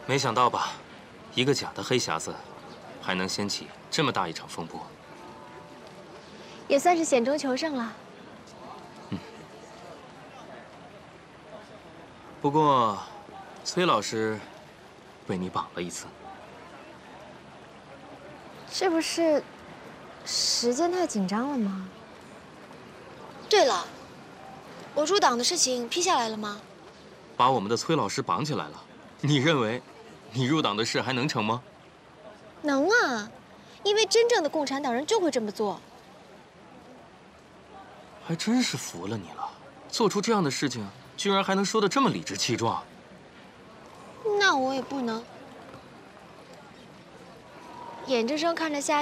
没想到吧，一个假的黑匣子，还能掀起这么大一场风波。 也算是险中求胜了。 不过，崔老师被你绑了一次， 是不是时间太紧张了吗？ 对了，我入党的事情批下来了吗？ 把我们的崔老师绑起来了。你认为，你入党的事还能成吗？ 能啊，因为真正的共产党人就会这么做。 还真是服了你了，做出这样的事情，居然还能说得这么理直气壮。 那我也不能眼睁睁看着夏